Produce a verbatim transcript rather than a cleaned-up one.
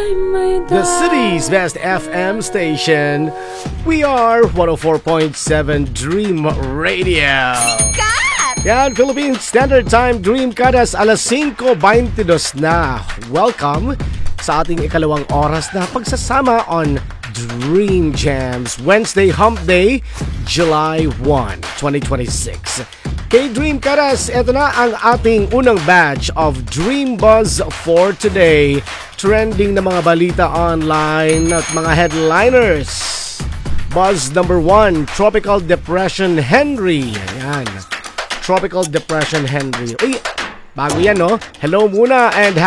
The city's best F M station. We are one oh four point seven Dream Radio. Kat! Yan, Philippine Standard Time, Dream Kadas, alas singko twenty-two na. Welcome sa ating ikalawang oras na pagsasama on Dream Jams. Wednesday Hump Day, July first, twenty twenty-six. Kay Dream Karas, ito na ang ating unang batch of Dream Buzz for today. Trending na mga balita online at mga headliners. Buzz number one, Tropical Depression Henry. Ayan. Tropical Depression Henry. Uy, bago yan, no? Hello muna and